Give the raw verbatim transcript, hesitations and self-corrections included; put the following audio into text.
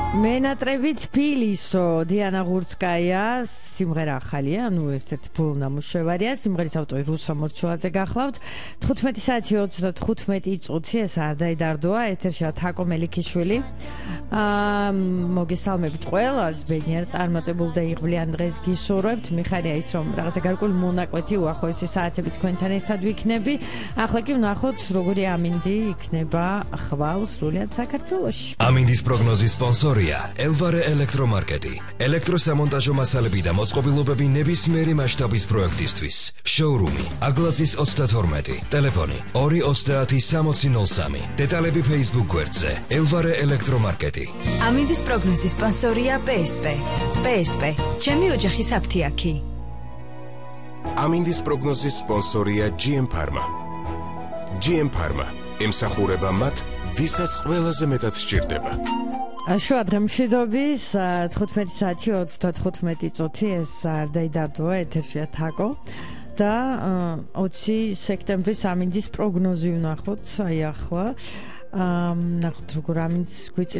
მენატრები თბილისო დიანა ღურცკაია სიმღერა ახალია, ანუ ერთ-ერთი ბოლო ნამუშევარია. სიმღერის ავტორი რუსა მორჩულაძე გახლავთ. თხუთმეტი საათი ოცდათხუთმეტი წუთი ეს არ დაიდარდოა ეთერშია თაკო მელიქიშვილი. აა მოგესალმებით ყველას, ბედნიერ წარმატებულ და იღბლიან დღეს გისურვებთ. მიხარია ის რომ რაღაცა გარკვეული მონაკვეთი უახლოესი საათები თქვენთან ერთად ვიქნები. ახლა კი ვნახოთ როგორი ამინდი იქნება ხვალ სრულიად საქართველოში. ამინდის პროგნოზის სპონსორია Elvare ელექტრომარკეტი. ელექტროსამონტაჟო მასალები და მოწყობილობები ნებისმიერი მასშტაბის პროექტისთვის. შოურუმი აგლაძის ოცდათორმეტი. ტელეფონი ორი ოცდაათი სამოცი ნოლ სამი. დეტალები Facebook გვერდზე Elvare ელექტრომარკეტი. ამინდის პროგნოზის სპონსორია P S P. P S P. ჩემი ოჯახის აფთიაქი. ამინდის პროგნოზის სპონსორია G M Pharma. G M Pharma ემსახურება მათ, ვისაც ყველაზე მეტად სჭირდება. შუა დღემშვიდობის თხუთმეტი საათი ოცდათხუთმეტი წუთი ეს არ დაიდარდოა ეთერშია თაკო და ოცი სექტემბრის ამინდის პროგნოზი ვნახოთ აი ახლა ნახოთ როგორ ამინდს გვიწირ